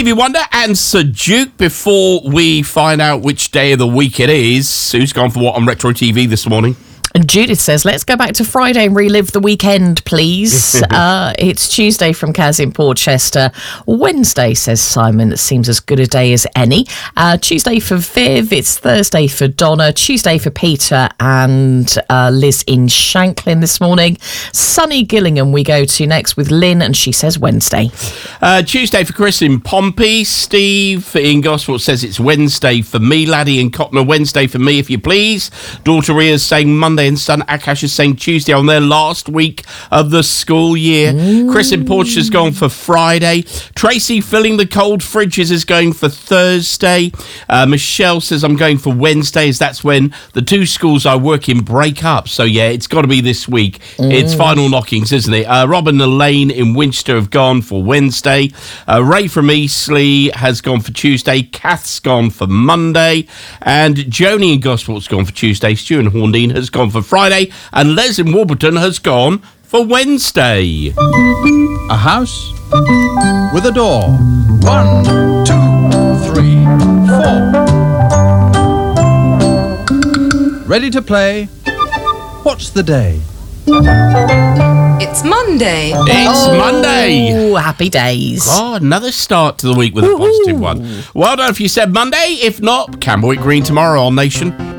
Stevie Wonder and Sir Duke. Before we find out which day of the week it is, who's gone for what on Retro TV this morning? And Judith says, let's go back to Friday and relive the weekend, please. It's Tuesday from Kaz in Portchester. Wednesday, says Simon, that seems as good a day as any. Tuesday for Viv. It's Thursday for Donna. Tuesday for Peter and Liz in Shanklin this morning. Sunny Gillingham we go to next with Lynn, and she says Wednesday. Tuesday for Chris in Pompey. Steve in Gosport says it's Wednesday for me. Laddie in Cotton, Wednesday for me, if you please. Daughter Ria's saying Monday, and son Akash is saying Tuesday on their last week of the school year. Chris in Porch has gone for Friday. Tracy filling the cold fridges is going for Thursday. Michelle says I'm going for Wednesday, as that's when the two schools I work in break up. So yeah, it's got to be this week. It's final knockings, isn't it? Rob and Elaine in Winchester have gone for Wednesday. Ray from Eastleigh has gone for Tuesday. Kath's gone for Monday. And Joni in Gospel's gone for Tuesday. Stu in Horndine has gone for Friday, and Les in Warburton has gone for Wednesday. A house with a door. 1, 2, 3, 4. Ready to play? What's the day? It's Monday. It's Monday. Oh, happy days. Oh, another start to the week with a positive one. Well done if you said Monday. If not, Camberwick Green tomorrow on Nation.